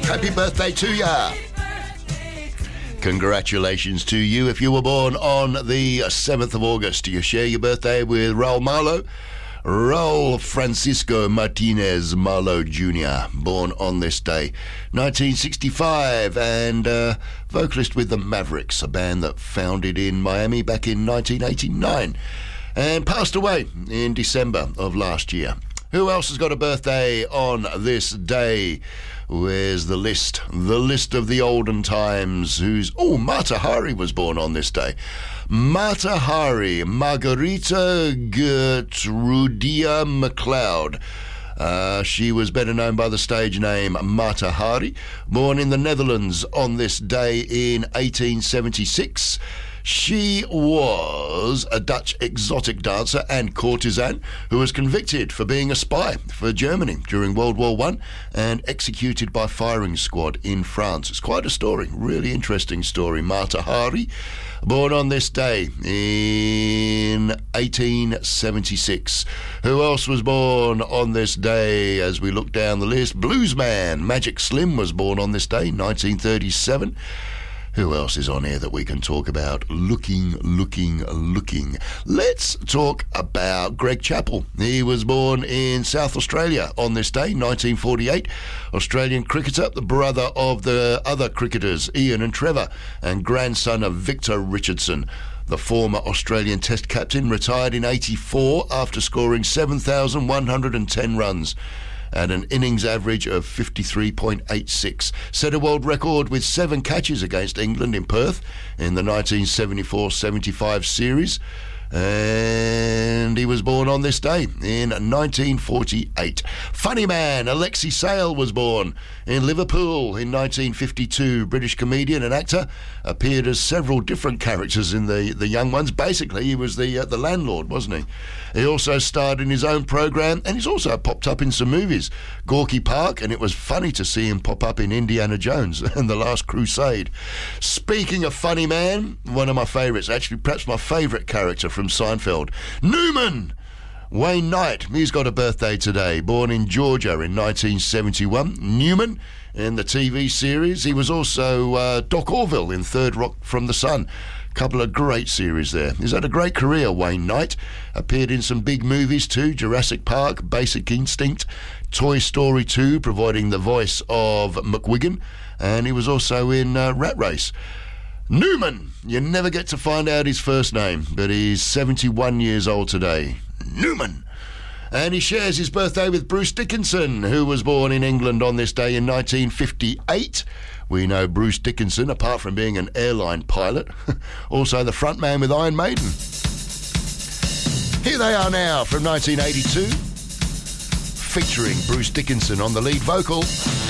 Happy birthday to ya. Congratulations to you if you were born on the 7th of August. You share your birthday with Raul Malo. Raul Francisco Martinez Malo Jr., born on this day, 1965, and vocalist with the Mavericks, a band that founded in Miami back in 1989, and passed away in December of last year. Who else has got a birthday on this day? Where's the list? The list of the olden times. Mata Hari was born on this day. Mata Hari, Margarita Gertrudia MacLeod. She was better known by the stage name Mata Hari. Born in the Netherlands on this day in 1876. She was a Dutch exotic dancer and courtesan who was convicted for being a spy for Germany during World War I and executed by firing squad in France. It's quite a story, really interesting story. Mata Hari, born on this day in 1876. Who else was born on this day as we look down the list? Bluesman Magic Slim was born on this day, 1937. Who else is on here that we can talk about? Looking. Let's talk about Greg Chappell. He was born in South Australia on this day, 1948. Australian cricketer, the brother of the other cricketers, Ian and Trevor, and grandson of Victor Richardson. The former Australian Test captain retired in 84 after scoring 7,110 runs. At an innings average of 53.86. Set a world record with 7 catches against England in Perth in the 1974-75 series. And he was born on this day in 1948. Funny man, Alexei Sayle was born in Liverpool in 1952. British comedian and actor, appeared as several different characters in the Young Ones. Basically, he was the landlord, wasn't he? He also starred in his own programme, and he's also popped up in some movies. Gorky Park, and it was funny to see him pop up in Indiana Jones and The Last Crusade. Speaking of funny man, one of my favourites, actually perhaps my favourite character from Seinfeld, Newman! Wayne Knight, he's got a birthday today, born in Georgia in 1971. Newman in the TV series. He was also Doc Orville in Third Rock from the Sun. Couple of great series there. He's had a great career, Wayne Knight. Appeared in some big movies too, Jurassic Park, Basic Instinct, Toy Story 2, providing the voice of McGuigan, and he was also in Rat Race. Newman, you never get to find out his first name, but he's 71 years old today. Newman. And he shares his birthday with Bruce Dickinson, who was born in England on this day in 1958. We know Bruce Dickinson, apart from being an airline pilot, also the front man with Iron Maiden. Here they are now from 1982, featuring Bruce Dickinson on the lead vocal.